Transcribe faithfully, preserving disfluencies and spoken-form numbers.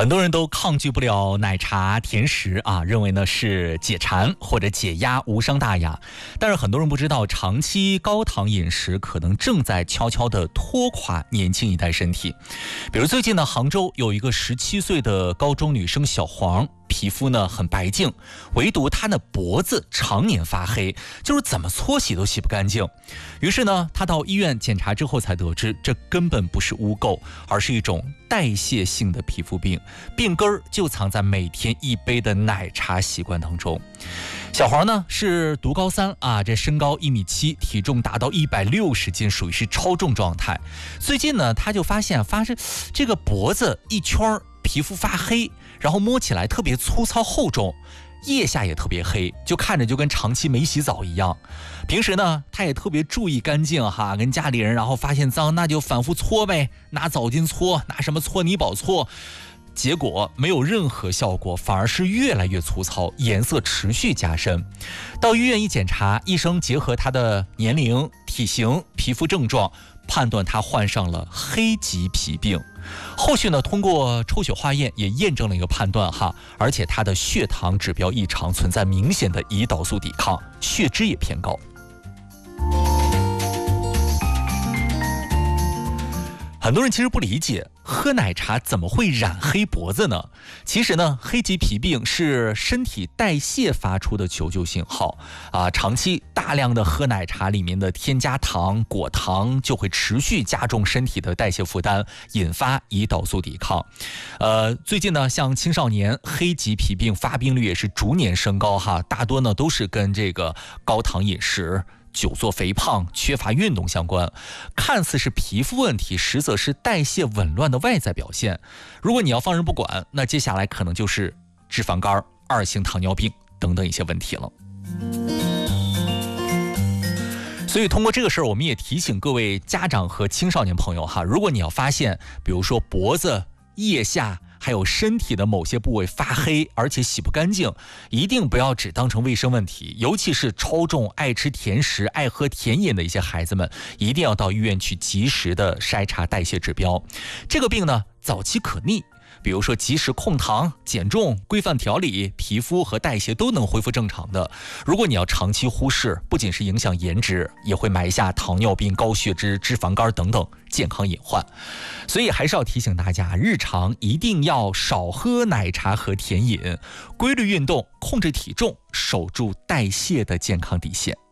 很多人都抗拒不了奶茶、甜食啊，认为呢是解馋或者解压，无伤大雅。但是很多人不知道，长期高糖饮食可能正在悄悄地拖垮年轻一代身体。比如最近呢，杭州有一个十七岁的高中女生小黄，皮肤呢很白净，唯独她的脖子常年发黑，就是怎么搓洗都洗不干净。于是呢，她到医院检查之后才得知，这根本不是污垢，而是一种代谢性的皮肤病，病根儿就藏在每天一杯的奶茶习惯当中。小黄呢是读高三啊，这身高一米七，体重达到一百六十斤，属于是超重状态。最近呢，他就发现发现这个脖子一圈皮肤发黑，然后摸起来特别粗糙厚重，腋下也特别黑，就看着就跟长期没洗澡一样。平时呢，他也特别注意干净哈，跟家里人，然后发现脏那就反复搓呗，拿澡巾搓，拿什么搓泥宝搓。结果没有任何效果，反而是越来越粗糙，颜色持续加深。到医院一检查，医生结合他的年龄、体型、皮肤症状，判断他患上了黑棘皮病。后续呢，通过抽血化验也验证了一个判断哈，而且他的血糖指标异常，存在明显的胰岛素抵抗，血脂也偏高。很多人其实不理解，喝奶茶怎么会染黑脖子呢？其实呢，黑棘皮病是身体代谢发出的求救信号啊。长期大量的喝奶茶里面的添加糖、果糖，就会持续加重身体的代谢负担，引发胰岛素抵抗。呃，最近呢，像青少年黑棘皮病发病率也是逐年升高哈，大多呢都是跟这个高糖饮食、久坐肥胖、缺乏运动相关。看似是皮肤问题，实则是代谢紊乱的外在表现。如果你要放任不管，那接下来可能就是脂肪肝、二型糖尿病等等一些问题了。所以通过这个事儿，我们也提醒各位家长和青少年朋友哈，如果你要发现比如说脖子、腋下还有身体的某些部位发黑，而且洗不干净，一定不要只当成卫生问题，尤其是超重、爱吃甜食、爱喝甜饮的一些孩子们，一定要到医院去及时的筛查代谢指标。这个病呢，早期可逆，比如说及时控糖、减重、规范调理，皮肤和代谢都能恢复正常的。如果你要长期忽视，不仅是影响颜值，也会埋下糖尿病、高血脂、脂肪肝等等健康隐患。所以还是要提醒大家，日常一定要少喝奶茶和甜饮，规律运动，控制体重，守住代谢的健康底线。